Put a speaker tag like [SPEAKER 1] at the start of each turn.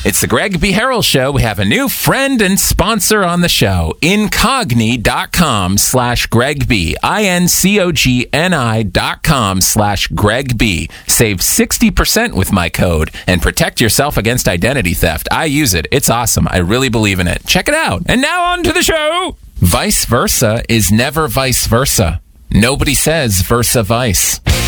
[SPEAKER 1] It's the Greg B. Harrell Show. We have a new friend and sponsor on the show, Incogni.com/Greg B. INCOGNI.com/Greg B. Save 60% with my code and protect yourself against identity theft. I use it. It's awesome. I really believe in it. Check it out. And now on to the show. Vice versa is never vice versa. Nobody says versa vice.